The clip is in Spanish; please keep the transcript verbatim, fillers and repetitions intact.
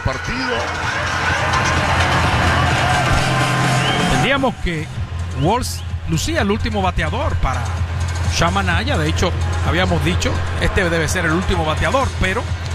partido. Entendíamos que Walls lucía el último bateador para Sean Manaea. De hecho, habíamos dicho, este debe ser el último bateador, pero